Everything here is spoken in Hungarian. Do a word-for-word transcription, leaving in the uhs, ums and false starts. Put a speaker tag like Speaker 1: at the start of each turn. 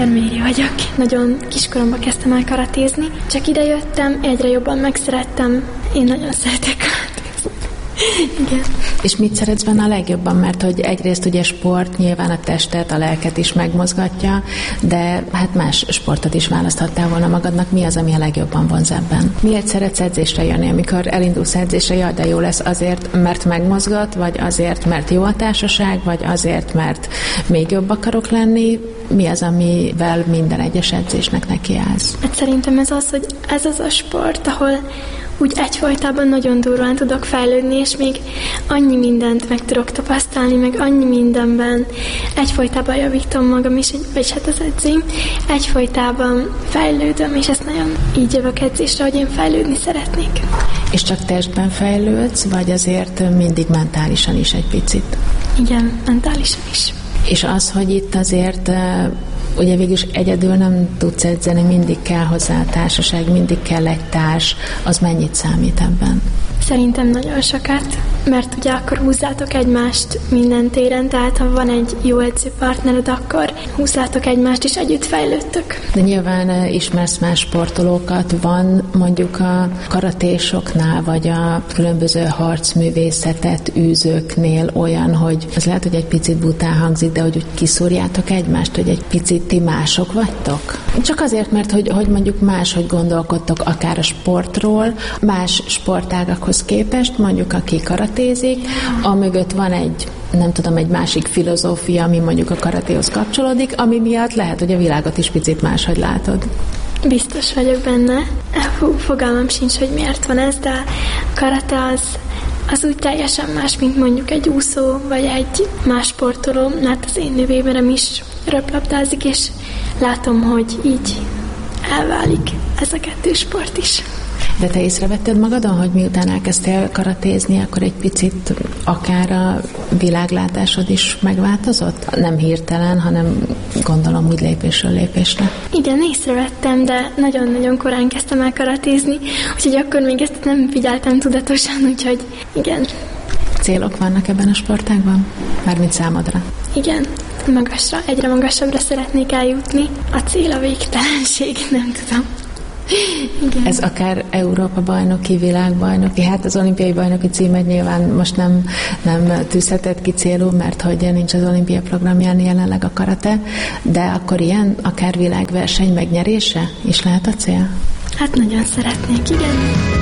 Speaker 1: Jennifer Méri vagyok. Nagyon kiskoromban kezdtem el karatézni. Csak ide jöttem, egyre jobban megszerettem. Én nagyon szeretek karatézni. Igen.
Speaker 2: És mit szeretsz benne a legjobban? Mert hogy egyrészt ugye sport nyilván a testet, a lelket is megmozgatja, de hát más sportot is választhattál volna magadnak. Mi az, ami a legjobban vonz ebben? Miért szeretsz edzésre jönni, amikor elindulsz edzésre, jaj, de jó lesz, azért, mert megmozgat, vagy azért, mert jó a társaság, vagy azért, mert még jobb akarok lenni? Mi az, amivel minden egyes edzésnek nekiállsz?
Speaker 1: Hát szerintem ez az, hogy ez az a sport, ahol úgy egyfajtában nagyon durván tudok fejlődni, és még annyi mindent meg tudok tapasztalni, meg annyi mindenben egyfajtában javítom magam is, vagyis hát az edzőim, egyfajtában fejlődöm, és ezt nagyon így jövök edzésre, hogy én fejlődni szeretnék.
Speaker 2: És csak testben fejlődsz, vagy azért mindig mentálisan is egy picit?
Speaker 1: Igen, mentálisan is.
Speaker 2: És az, hogy itt azért ugye végülis egyedül nem tudsz edzeni, mindig kell hozzá a társaság, mindig kell egy társ, az mennyit számít ebben?
Speaker 1: Szerintem nagyon sokat, mert ugye akkor húzzátok egymást minden téren, tehát ha van egy jó edzőpartnered, akkor húzzátok egymást, és együtt fejlődtök.
Speaker 2: De nyilván ismersz más sportolókat, van mondjuk a karatésoknál, vagy a különböző harcművészetet űzőknél olyan, hogy az lehet, hogy egy picit bután hangzik, de hogy úgy kiszúrjátok egymást, hogy egy picit ti mások vagytok? Csak azért, mert hogy, hogy mondjuk máshogy gondolkodtok akár a sportról, más sportágakhoz képest, mondjuk aki karatézik, amögött van egy, nem tudom, egy másik filozófia, ami mondjuk a karatéhoz kapcsolódik, ami miatt lehet, hogy a világot is picit máshogy látod.
Speaker 1: Biztos vagyok benne. Hú, fogalmam sincs, hogy miért van ez, de a karate az, az úgy teljesen más, mint mondjuk egy úszó, vagy egy más sportoló, mert az én nővérem is röplabdázik, és látom, hogy így elválik ez a kettő sport is.
Speaker 2: De te észrevetted magadon, hogy miután elkezdtél karatézni, akkor egy picit akár a világlátásod is megváltozott? Nem hirtelen, hanem gondolom úgy lépésről lépésre.
Speaker 1: Igen, észrevettem, de nagyon-nagyon korán kezdtem el karatézni, úgyhogy akkor még ezt nem figyeltem tudatosan, úgyhogy igen.
Speaker 2: Célok vannak ebben a sportágban? Mármint számodra?
Speaker 1: Igen, magasra, egyre magasabbra szeretnék eljutni. A cél a végtelenség, nem tudom. Igen. Ez akár Európa bajnoki, világbajnoki, hát az olimpiai bajnoki címet nyilván most nem, nem tűzhetett ki célul, mert hogy nincs az olimpia programján jelenleg a karate, de akkor ilyen akár világverseny megnyerése is lehet a cél? Hát nagyon szeretnék, igen.